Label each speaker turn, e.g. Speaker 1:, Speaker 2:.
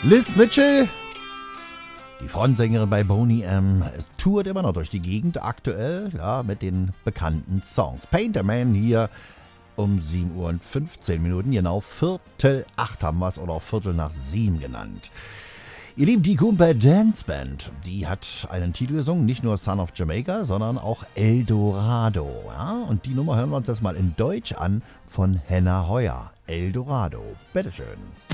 Speaker 1: Liz Mitchell, die Frontsängerin bei Boney M, tourt immer noch durch die Gegend aktuell, ja, mit den bekannten Songs. Painter Man hier um 7 Uhr und 15 Minuten, genau 7:45 haben wir es, oder auch 7:15 genannt. Ihr Lieben, die Goomba Dance Band, die hat einen Titel gesungen, nicht nur Son of Jamaica, sondern auch El Dorado. Ja? Und die Nummer hören wir uns das mal in Deutsch an von Henna Heuer. El Dorado. Bitteschön.